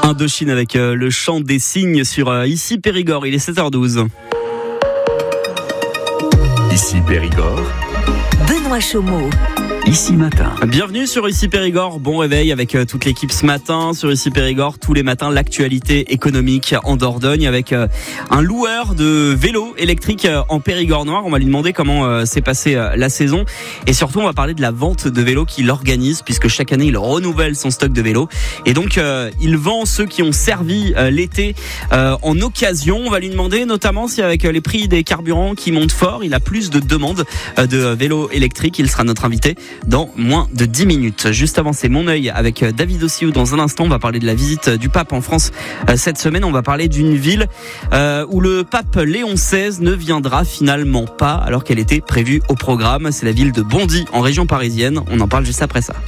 Indochine avec le chant des cygnes sur Ici Périgord, il est 7h12. Ici Périgord, Benoît Chaumeau. Ici Matin. Bienvenue sur Ici Périgord, bon réveil avec toute l'équipe ce matin sur Ici Périgord. Tous les matins, l'actualité économique en Dordogne avec un loueur de vélos électriques en Périgord noir. On va lui demander comment s'est passée la saison et surtout on va parler de la vente de vélos qu'il organise puisque chaque année il renouvelle son stock de vélos et donc il vend ceux qui ont servi l'été en occasion. On va lui demander notamment si avec les prix des carburants qui montent fort, il a plus de demandes de vélos électriques. Il sera notre invité dans moins de 10 minutes. Juste avant, c'est Mon œil avec David Ossiou. Dans un instant, on va parler de la visite du pape en France cette semaine. On va parler d'une ville où le pape Léon XVI ne viendra finalement pas alors qu'elle était prévue au programme. C'est la ville de Bondy en région parisienne. On en parle juste après ça.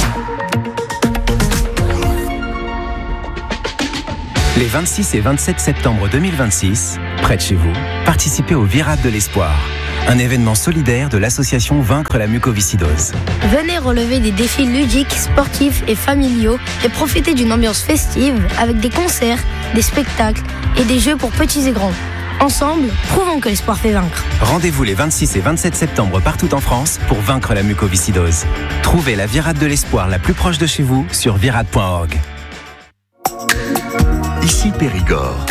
Les 26 et 27 septembre 2026, près de chez vous, participez au Virade de l'Espoir, un événement solidaire de l'association Vaincre la mucoviscidose. Venez relever des défis ludiques, sportifs et familiaux et profiter d'une ambiance festive avec des concerts, des spectacles et des jeux pour petits et grands. Ensemble, prouvons que l'espoir fait vaincre. Rendez-vous les 26 et 27 septembre partout en France pour vaincre la mucoviscidose. Trouvez la Virade de l'Espoir la plus proche de chez vous sur virade.org. Ici Périgord,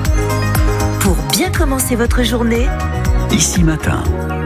Pour bien commencer votre journée, Ici Matin.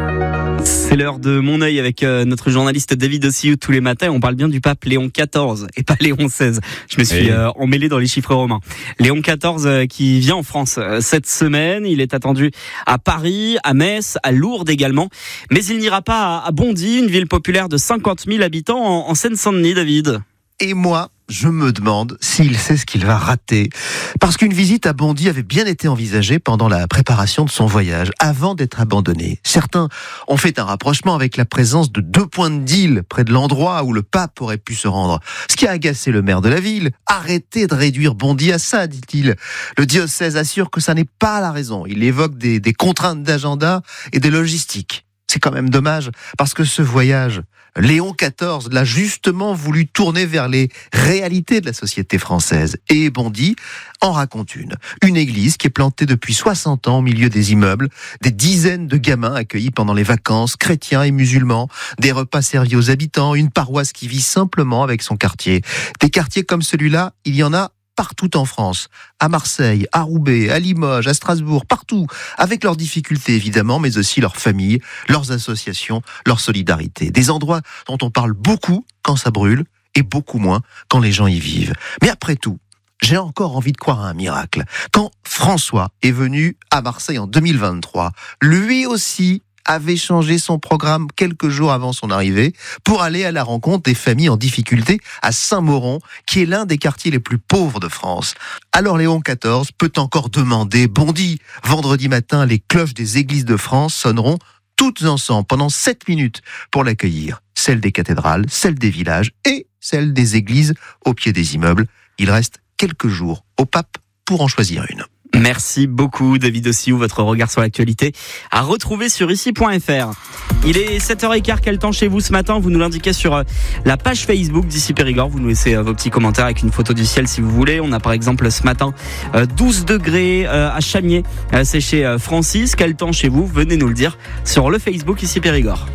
C'est l'heure de Mon œil avec notre journaliste David Ossiou tous les matins. On parle bien du pape Léon XIV et pas Léon XVI. Je me suis emmêlé dans les chiffres romains. Léon XIV qui vient en France cette semaine. Il est attendu à Paris, à Metz, à Lourdes également. Mais il n'ira pas à Bondy, une ville populaire de 50 000 habitants en Seine-Saint-Denis, David. Et moi, je me demande s'il sait ce qu'il va rater. Parce qu'une visite à Bondy avait bien été envisagée pendant la préparation de son voyage, avant d'être abandonnée. Certains ont fait un rapprochement avec la présence de 2 points de deal près de l'endroit où le pape aurait pu se rendre. Ce qui a agacé le maire de la ville. Arrêtez de réduire Bondy à ça, dit-il. Le diocèse assure que ça n'est pas la raison. Il évoque des contraintes d'agenda et de logistique. C'est quand même dommage, parce que ce voyage, Léon XIV l'a justement voulu tourner vers les réalités de la société française. Et Bondy en raconte une. Une église qui est plantée depuis 60 ans au milieu des immeubles, des dizaines de gamins accueillis pendant les vacances, chrétiens et musulmans, des repas servis aux habitants, une paroisse qui vit simplement avec son quartier. Des quartiers comme celui-là, il y en a partout en France, à Marseille, à Roubaix, à Limoges, à Strasbourg, partout, avec leurs difficultés évidemment, mais aussi leurs familles, leurs associations, leur solidarité. Des endroits dont on parle beaucoup quand ça brûle, et beaucoup moins quand les gens y vivent. Mais après tout, j'ai encore envie de croire à un miracle. Quand François est venu à Marseille en 2023, lui aussi avait changé son programme quelques jours avant son arrivée pour aller à la rencontre des familles en difficulté à Saint-Mauron, qui est l'un des quartiers les plus pauvres de France. Alors Léon XIV peut encore demander Bondy. Vendredi matin, les cloches des églises de France sonneront toutes ensemble pendant 7 minutes pour l'accueillir. Celles des cathédrales, celles des villages et celles des églises au pied des immeubles. Il reste quelques jours au pape pour en choisir une. Merci beaucoup David Ossiou, votre regard sur l'actualité à retrouver sur ici.fr. Il est 7h15, quel temps chez vous ce matin? Vous nous l'indiquez sur la page Facebook d'Ici Périgord, vous nous laissez vos petits commentaires avec une photo du ciel si vous voulez. On a par exemple ce matin 12 degrés à Chamiers, c'est chez Francis. Quel temps chez vous? Venez nous le dire sur le Facebook Ici Périgord.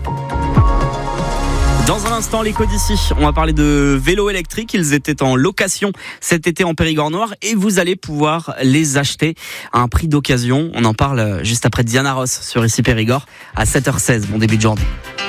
Dans un instant, l'écho d'ici, on va parler de vélos électriques. Ils étaient en location cet été en Périgord noir et vous allez pouvoir les acheter à un prix d'occasion. On en parle juste après Diana Ross sur Ici Périgord à 7h16. Bon début de journée.